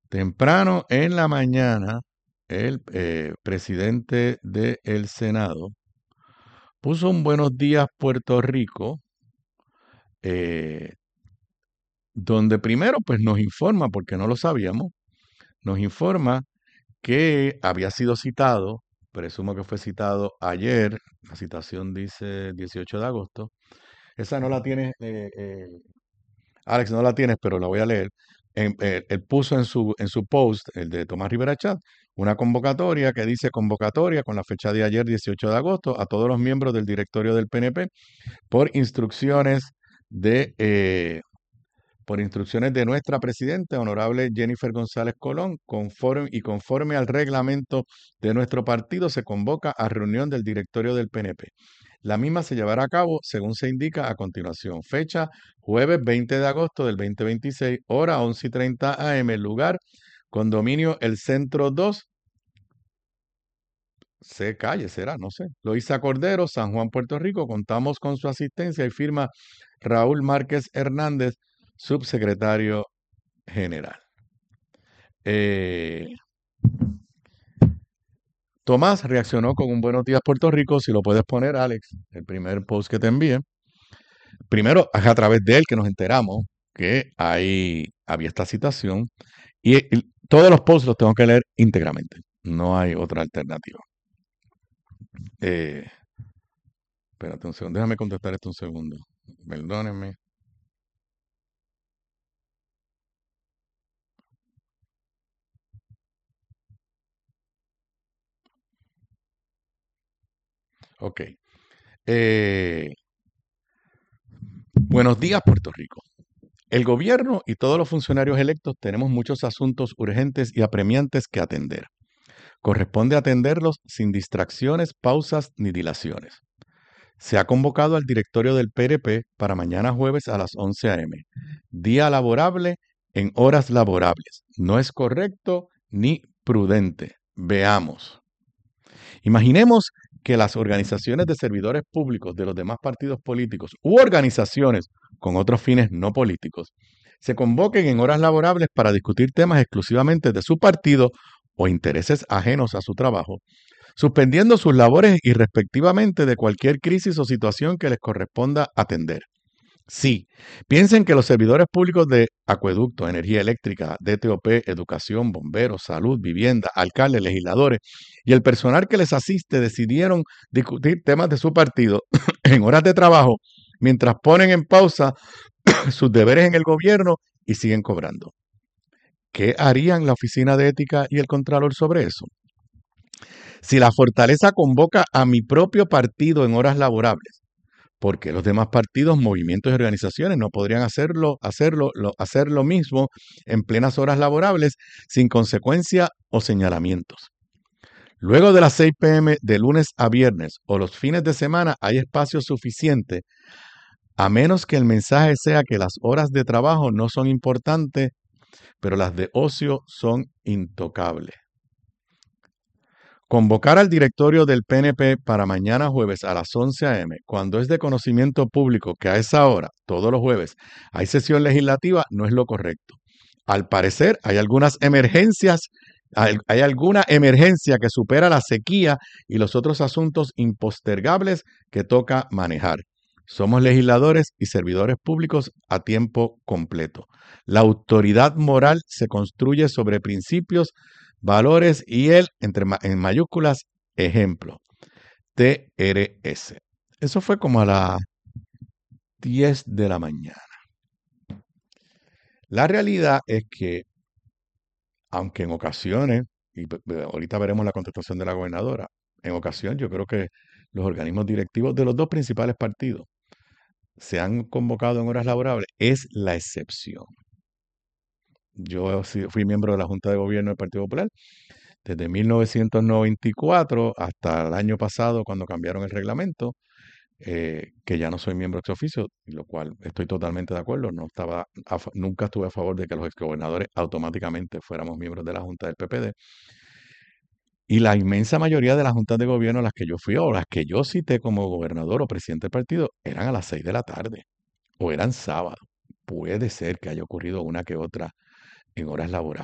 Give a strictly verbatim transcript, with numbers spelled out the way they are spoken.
Temprano en la mañana, el eh, presidente del Senado puso un Buenos Días Puerto Rico, eh, donde primero pues nos informa, porque no lo sabíamos, nos informa que había sido citado, presumo que fue citado ayer, la citación dice dieciocho de agosto, esa no la tienes, eh, eh, Alex, no la tienes, pero la voy a leer. En- eh, él puso en su, en su post, el de Tomás Rivera Chat, una convocatoria que dice convocatoria con la fecha de ayer, dieciocho de agosto, a todos los miembros del directorio del P N P por instrucciones de, eh, por instrucciones de nuestra presidenta, honorable Jennifer González Colón, conforme y conforme al reglamento de nuestro partido, se convoca a reunión del directorio del P N P. La misma se llevará a cabo según se indica a continuación. Fecha, jueves veinte de agosto del dos mil veintiséis, hora once y treinta a m, lugar, condominio El Centro dos, C calle será, no sé. Loíza Cordero, San Juan, Puerto Rico. Contamos con su asistencia y firma Raúl Márquez Hernández, subsecretario general. Eh, Tomás reaccionó con un Buenos Días Puerto Rico, si lo puedes poner, Alex, el primer post que te envié. Primero, es a través de él que nos enteramos que hay, había esta citación y, y todos los posts los tengo que leer íntegramente. No hay otra alternativa. Eh, Espérate un segundo, déjame contestar esto un segundo. Perdónenme. Ok. Eh, Buenos días, Puerto Rico. El gobierno y todos los funcionarios electos tenemos muchos asuntos urgentes y apremiantes que atender. Corresponde atenderlos sin distracciones, pausas ni dilaciones. Se ha convocado al directorio del P R P para mañana jueves a las once a m, día laborable en horas laborables. No es correcto ni prudente. Veamos. Imaginemos que las organizaciones de servidores públicos de los demás partidos políticos u organizaciones con otros fines no políticos se convoquen en horas laborables para discutir temas exclusivamente de su partido o intereses ajenos a su trabajo, suspendiendo sus labores irrespectivamente de cualquier crisis o situación que les corresponda atender. Sí, piensen que los servidores públicos de acueducto, energía eléctrica, D T O P, educación, bomberos, salud, vivienda, alcaldes, legisladores y el personal que les asiste decidieron discutir temas de su partido en horas de trabajo mientras ponen en pausa sus deberes en el gobierno y siguen cobrando. ¿Qué harían la Oficina de Ética y el Contralor sobre eso? Si la Fortaleza convoca a mi propio partido en horas laborables, porque los demás partidos, movimientos y organizaciones no podrían hacerlo, hacerlo, lo, hacer lo mismo en plenas horas laborables sin consecuencia o señalamientos. Luego de las seis p m de lunes a viernes o los fines de semana hay espacio suficiente, a menos que el mensaje sea que las horas de trabajo no son importantes, pero las de ocio son intocables. Convocar al directorio del P N P para mañana jueves a las once a m, cuando es de conocimiento público que a esa hora, todos los jueves, hay sesión legislativa, no es lo correcto. Al parecer, hay algunas emergencias, hay, hay alguna emergencia que supera la sequía y los otros asuntos impostergables que toca manejar. Somos legisladores y servidores públicos a tiempo completo. La autoridad moral se construye sobre principios, valores y el, entre, en mayúsculas, ejemplo. T R S. Eso fue como a las diez de la mañana. La realidad es que, aunque en ocasiones, y ahorita veremos la contestación de la gobernadora, en ocasión yo creo que los organismos directivos de los dos principales partidos se han convocado en horas laborables, es la excepción. Yo fui miembro de la Junta de Gobierno del Partido Popular desde mil novecientos noventa y cuatro hasta el año pasado cuando cambiaron el reglamento, eh, que ya no soy miembro de oficio, lo cual estoy totalmente de acuerdo. No estaba a, nunca estuve a favor de que los exgobernadores automáticamente fuéramos miembros de la Junta del P P D. Y la inmensa mayoría de las juntas de gobierno a las que yo fui o las que yo cité como gobernador o presidente del partido eran a las seis de la tarde o eran sábados. Puede ser que haya ocurrido una que otra en horas laborables.